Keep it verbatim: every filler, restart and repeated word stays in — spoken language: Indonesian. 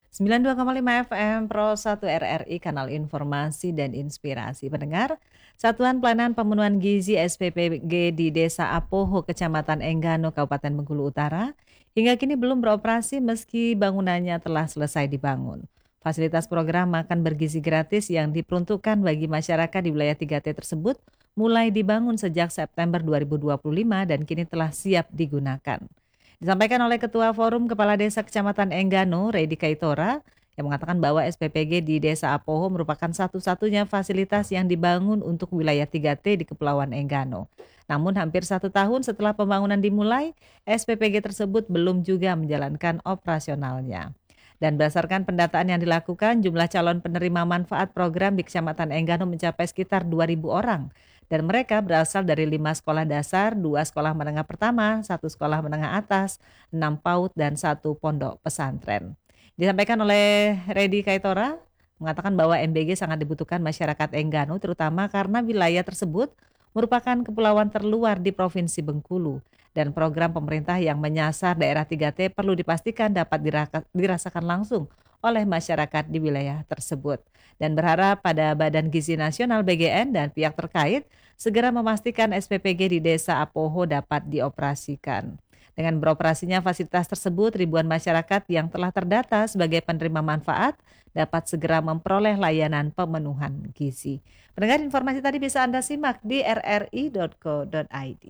sembilan puluh dua koma lima F M Pro satu R R I, kanal informasi dan inspirasi. Pendengar, Satuan Pelayanan Pemenuhan Gizi S P P G di Desa Apoho, Kecamatan Enggano, Kabupaten Bengkulu Utara, hingga kini belum beroperasi meski bangunannya telah selesai dibangun. Fasilitas program makan bergizi gratis yang diperuntukkan bagi masyarakat di wilayah tiga T tersebut mulai dibangun sejak September dua ribu dua puluh lima dan kini telah siap digunakan. Disampaikan oleh Ketua Forum Kepala Desa Kecamatan Enggano, Redi Kaitora, yang mengatakan bahwa S P P G di Desa Apoho merupakan satu-satunya fasilitas yang dibangun untuk wilayah tiga T di Kepulauan Enggano. Namun hampir satu tahun setelah pembangunan dimulai, S P P G tersebut belum juga menjalankan operasionalnya. Dan berdasarkan pendataan yang dilakukan, jumlah calon penerima manfaat program di Kecamatan Enggano mencapai sekitar dua ribu orang. Dan mereka berasal dari lima sekolah dasar, dua sekolah menengah pertama, satu sekolah menengah atas, enam PAUD, dan satu pondok pesantren. Disampaikan oleh Redi Kaitora, mengatakan bahwa M B G sangat dibutuhkan masyarakat Enggano, terutama karena wilayah tersebut merupakan kepulauan terluar di Provinsi Bengkulu. Dan program pemerintah yang menyasar daerah tiga T perlu dipastikan dapat diraka- dirasakan langsung oleh masyarakat di wilayah tersebut. Dan berharap pada Badan Gizi Nasional B G N dan pihak terkait segera memastikan S P P G di Desa Apoho dapat dioperasikan. Dengan beroperasinya fasilitas tersebut, ribuan masyarakat yang telah terdata sebagai penerima manfaat dapat segera memperoleh layanan pemenuhan gizi. Pendengar, informasi tadi bisa Anda simak di r r i titik co titik i d.